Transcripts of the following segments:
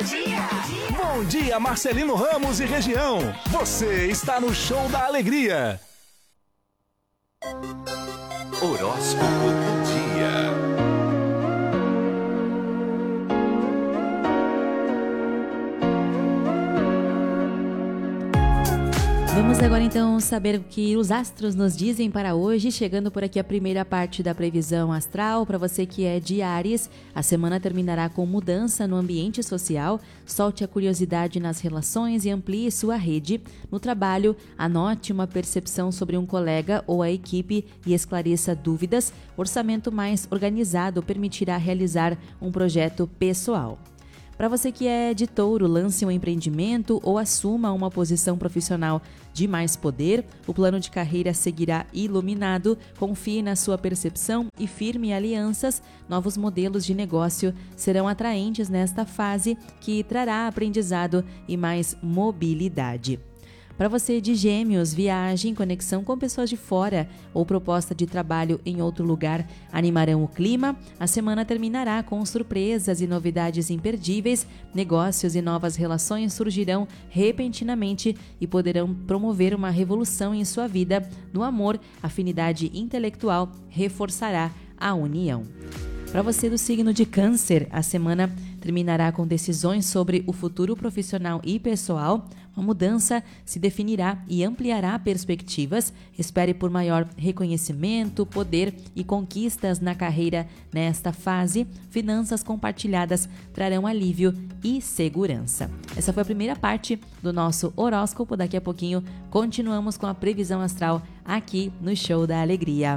Bom dia, Marcelino Ramos e região. Você está no Show da Alegria. Horóscopo do dia. Vamos agora então saber o que os astros nos dizem para hoje, chegando por aqui a primeira parte da previsão astral. Para você que é de Áries, a semana terminará com mudança no ambiente social. Solte a curiosidade nas relações e amplie sua rede. No trabalho, anote uma percepção sobre um colega ou a equipe e esclareça dúvidas. Orçamento mais organizado permitirá realizar um projeto pessoal. Para você que é de Touro, lance um empreendimento ou assuma uma posição profissional de mais poder. O plano de carreira seguirá iluminado. Confie na sua percepção e firme alianças. Novos modelos de negócio serão atraentes nesta fase, que trará aprendizado e mais mobilidade. Para você de Gêmeos, viagem, conexão com pessoas de fora ou proposta de trabalho em outro lugar animarão o clima. A semana terminará com surpresas e novidades imperdíveis. Negócios e novas relações surgirão repentinamente e poderão promover uma revolução em sua vida. No amor, afinidade intelectual reforçará a união. Para você do signo de Câncer, a semana terminará com decisões sobre o futuro profissional e pessoal. Uma mudança se definirá e ampliará perspectivas. Espere por maior reconhecimento, poder e conquistas na carreira nesta fase. Finanças compartilhadas trarão alívio e segurança. Essa foi a primeira parte do nosso horóscopo. Daqui a pouquinho continuamos com a previsão astral aqui no Show da Alegria.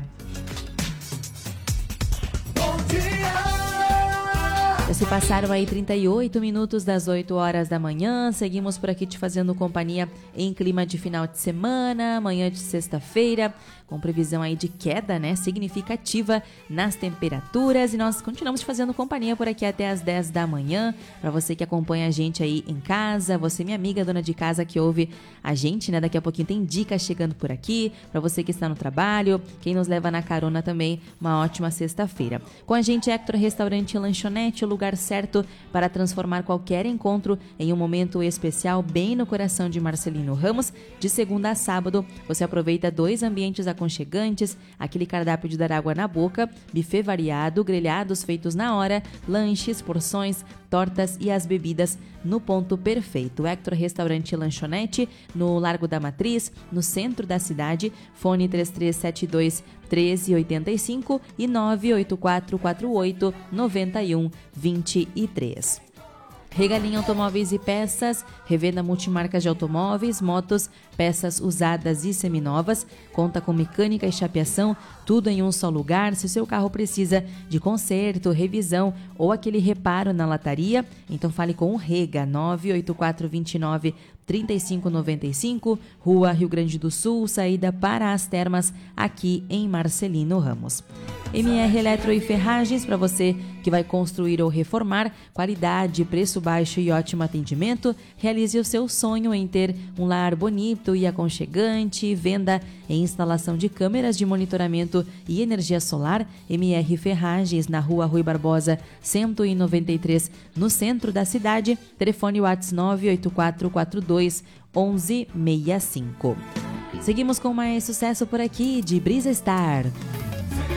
Já se passaram aí 38 minutos das 8 horas da manhã. Seguimos por aqui te fazendo companhia em clima de final de semana, manhã de sexta-feira, com previsão aí de queda, né, significativa nas temperaturas. E nós continuamos te fazendo companhia por aqui até as 10 da manhã. Para você que acompanha a gente aí em casa, você, minha amiga, dona de casa que ouve a gente, né, daqui a pouquinho tem dicas chegando por aqui. Para você que está no trabalho, quem nos leva na carona também, uma ótima sexta-feira. Com a gente, Hector Restaurante e Lanchonete, o lugar certo para transformar qualquer encontro em um momento especial bem no coração de Marcelino Ramos. De segunda a sábado, você aproveita 2 ambientes aconchegantes, aquele cardápio de dar água na boca, buffet variado, grelhados feitos na hora, lanches, porções, tortas e as bebidas no ponto perfeito. Hector Restaurante e Lanchonete, no Largo da Matriz, no centro da cidade. Fone 3372 1385 e 98448 9123. Regalinha Automóveis e Peças, revenda multimarcas de automóveis, motos, peças usadas e seminovas, conta com mecânica e chapeação, tudo em um só lugar. Se o seu carro precisa de conserto, revisão ou aquele reparo na lataria, então fale com o Rega, 98429 3595, Rua Rio Grande do Sul, saída para as Termas, aqui em Marcelino Ramos. MR Eletro e Ferragens, para você que vai construir ou reformar, qualidade, preço baixo e ótimo atendimento. Realize o seu sonho em ter um lar bonito e aconchegante. Venda e instalação de câmeras de monitoramento e energia solar. MR Ferragens, na Rua Rui Barbosa 193, no centro da cidade. Telefone WhatsApp 98442 1165. Seguimos com mais sucesso por aqui de Brisa Star.